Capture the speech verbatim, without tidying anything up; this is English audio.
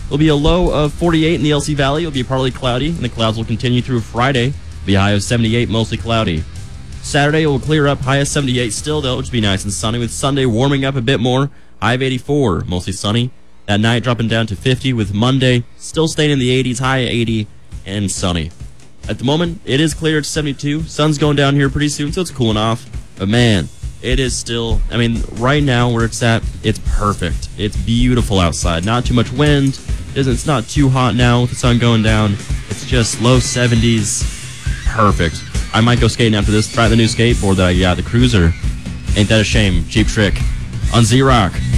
It'll be a low of forty-eight in the L C Valley. It'll be partly cloudy, and the clouds will continue through Friday. It'll be a high of seventy-eight, mostly cloudy. Saturday will clear up, high of seventy-eight still, though, which will be nice and sunny, with Sunday warming up a bit more, high of eighty-four, mostly sunny. That night dropping down to fifty, with Monday still staying in the eighties, high of eighty, and sunny. At the moment, it is clear at seventy-two. Sun's going down here pretty soon, so it's cooling off. But man, it is still, I mean, right now where it's at, it's perfect. It's beautiful outside. Not too much wind. It's not too hot now with the sun going down. It's just low seventies. Perfect. I might go skating after this. Try the new skateboard that I got, the Cruiser. Ain't that a shame? Cheap Trick on Z-Rock.